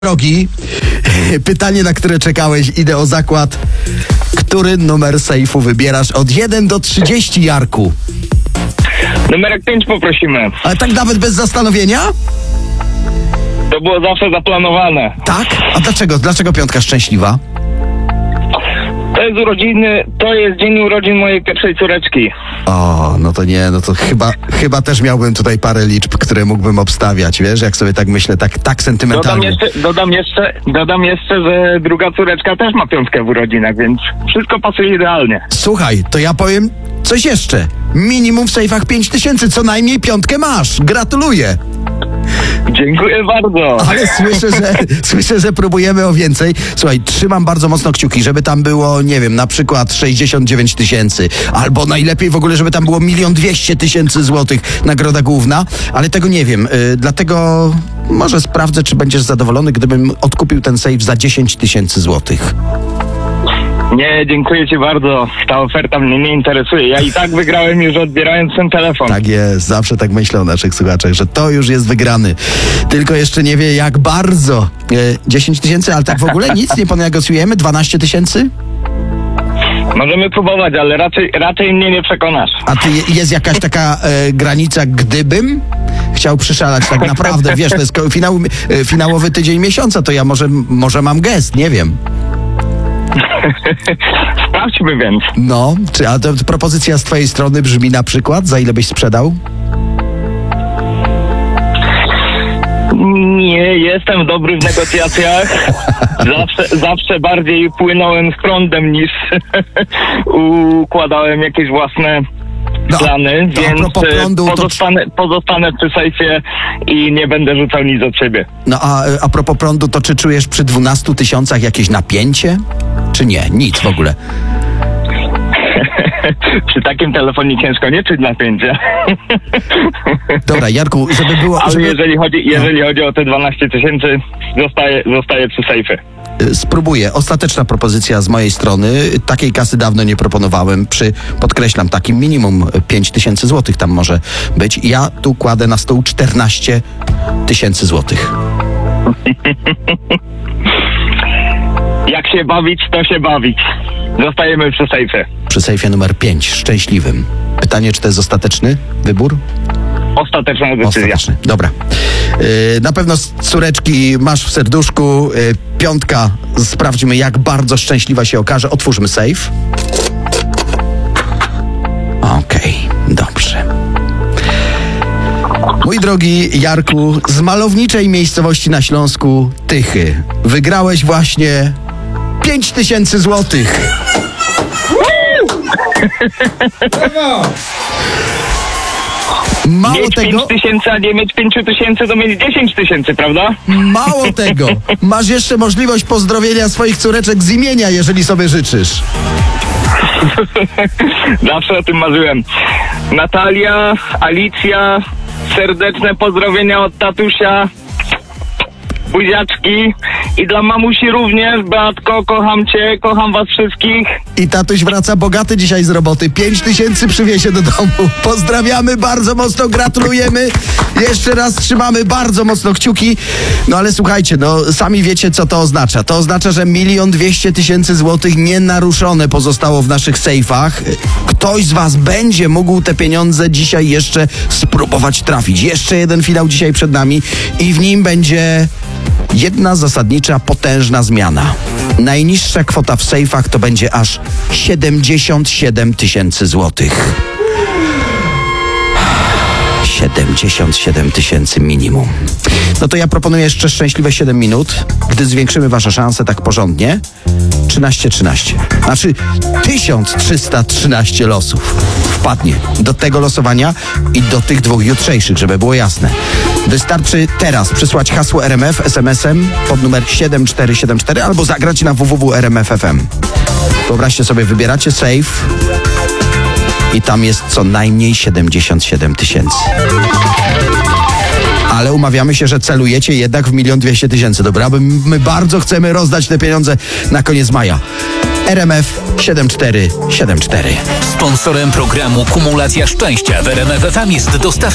Drogi, pytanie, na które czekałeś, idę o zakład. Który numer sejfu wybierasz od 1 do 30, Jarku? Numerek 5 poprosimy. Ale tak nawet bez zastanowienia? To było zawsze zaplanowane. Tak? A dlaczego? Dlaczego piątka szczęśliwa? To jest dzień urodzin mojej pierwszej córeczki. O, no to nie, no to chyba też miałbym tutaj parę liczb, które mógłbym obstawiać, wiesz, jak sobie tak myślę, tak sentymentalnie. Dodam jeszcze, że druga córeczka też ma piątkę w urodzinach, więc wszystko pasuje idealnie. Słuchaj, to ja powiem coś jeszcze. Minimum w sejfach 5000, co najmniej piątkę masz. Gratuluję. Dziękuję bardzo. Ale słyszę, że próbujemy o więcej. Słuchaj, trzymam bardzo mocno kciuki, żeby tam było, nie wiem, na przykład 69 000, albo najlepiej w ogóle, żeby tam było 1 200 000 złotych, nagroda główna, ale tego nie wiem. Dlatego może sprawdzę, czy będziesz zadowolony, gdybym odkupił ten sejf za 10 000 złotych. Nie, dziękuję ci bardzo. Ta oferta mnie nie interesuje. Ja i tak wygrałem już odbierając ten telefon. Tak jest, zawsze tak myślę o naszych słuchaczach, że to już jest wygrany. Tylko jeszcze nie wie jak bardzo. 10 000, ale tak w ogóle nic nie ponegocjujemy? 12 000? Możemy próbować, ale raczej mnie nie przekonasz. A ty jest jakaś taka granica, gdybym chciał przyszalać tak naprawdę, wiesz, to jest finałowy tydzień miesiąca, to ja może mam gest, nie wiem. Sprawdźmy więc. No, a to propozycja z twojej strony brzmi na przykład, za ile byś sprzedał? Nie, jestem dobry w negocjacjach. Zawsze bardziej płynąłem z prądem niż układałem jakieś własne plany, więc pozostanę przy sejfie i nie będę rzucał nic od siebie. No a propos prądu, to czy czujesz przy 12 000 jakieś napięcie? Czy nie? Nic w ogóle. Przy takim telefonie ciężko nie czuć napięcia. Dobra, Jarku, żeby było... Ale jeżeli chodzi o te 12 000, zostaję przy sejfie. Spróbuję. Ostateczna propozycja z mojej strony. Takiej kasy dawno nie proponowałem. Podkreślam, takim minimum 5 000 złotych tam może być. Ja tu kładę na stół 14 000 złotych. Jak się bawić, to się bawić. Zostajemy przy sejfie. Przy sejfie numer 5, szczęśliwym. Pytanie, czy to jest ostateczny wybór? Ostateczna decyzja. Ostateczny. Dobra. Na pewno z córeczki masz w serduszku. Piątka, sprawdźmy, jak bardzo szczęśliwa się okaże. Otwórzmy sejf. Okej, dobrze. Mój drogi Jarku, z malowniczej miejscowości na Śląsku, Tychy, wygrałeś właśnie 5 000 złotych. Mało mieć tego... 5 000, a nie mieć 5 000, to mieć 10 000, prawda? Mało tego, masz jeszcze możliwość pozdrowienia swoich córeczek z imienia, jeżeli sobie życzysz. Zawsze o tym marzyłem. Natalia, Alicja, serdeczne pozdrowienia od tatusia, buziaczki i dla mamusi również. Beatko, kocham cię, kocham was wszystkich. I tatuś wraca bogaty dzisiaj z roboty. 5 000 przywiezie do domu. Pozdrawiamy bardzo mocno, gratulujemy. Jeszcze raz trzymamy bardzo mocno kciuki. No ale słuchajcie, no sami wiecie, co to oznacza. To oznacza, że 1 200 000 złotych nienaruszone pozostało w naszych sejfach. Ktoś z was będzie mógł te pieniądze dzisiaj jeszcze spróbować trafić. Jeszcze jeden finał dzisiaj przed nami i w nim będzie jedna zasadnicza, potężna zmiana. Najniższa kwota w sejfach to będzie aż 77 000 złotych. 77 000 minimum. No to ja proponuję jeszcze szczęśliwe 7 minut, gdy zwiększymy wasze szanse tak porządnie. 13. Znaczy 1313 losów wpadnie do tego losowania i do tych dwóch jutrzejszych, żeby było jasne. Wystarczy teraz przysłać hasło RMF SMS-em pod numer 7474 albo zagrać na www.rmf.fm. Wyobraźcie sobie, wybieracie sejf i tam jest co najmniej 77 000. Ale umawiamy się, że celujecie jednak w 1 200 000, dobra? Bo my bardzo chcemy rozdać te pieniądze na koniec maja. RMF 7474. Sponsorem programu Kumulacja Szczęścia w RMF FM jest dostawca